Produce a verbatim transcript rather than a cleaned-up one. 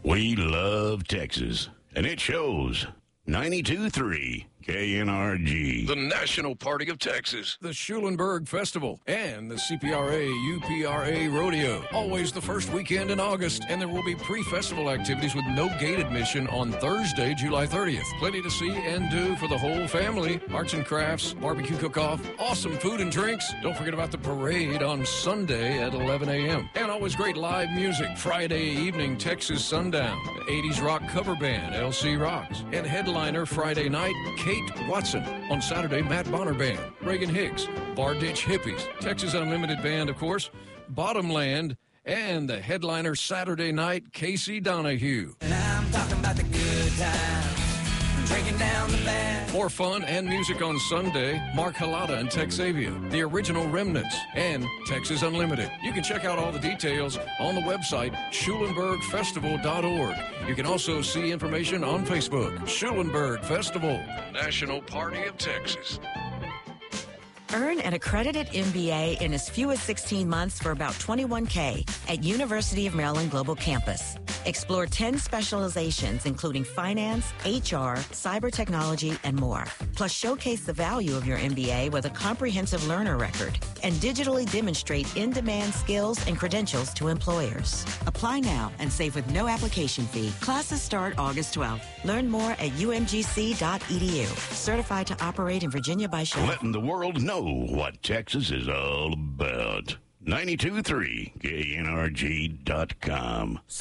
We love Texas, and it shows. ninety-two point three K N R G. The National Party of Texas, the Schulenburg Festival, and the C P R A U P R A Rodeo. Always the first weekend in August, and there will be pre-festival activities with no gate admission on Thursday, July thirtieth. Plenty to see and do for the whole family. Arts and crafts, barbecue cook-off, awesome food and drinks. Don't forget about the parade on Sunday at eleven a.m. And always great live music. Friday evening, Texas Sundown. The eighties rock cover band, L C Rocks. And headliner Friday night, Kate Watson. On Saturday, Matt Bonner Band, Reagan Hicks, Bar Ditch Hippies, Texas Unlimited Band, of course, Bottomland, and the headliner Saturday night, Casey Donahue. And I'm talking about the good times, drinking down the bad. More fun and music on Sunday, Mark Halata and Texavia, the original Remnants, and Texas Unlimited. You can check out all the details on the website, schulenburg festival dot org. You can also see information on Facebook, Schulenburg Festival, National Party of Texas. Earn an accredited M B A in as few as sixteen months for about twenty-one K at University of Maryland Global Campus. Explore ten specializations, including finance, H R, cyber technology, and more. Plus, showcase the value of your M B A with a comprehensive learner record and digitally demonstrate in-demand skills and credentials to employers. Apply now and save with no application fee. Classes start August twelfth. Learn more at U M G C dot E D U. Certified to operate in Virginia by Shell. Letting the world know what Texas is all about. ninety-two point three K N R G dot com.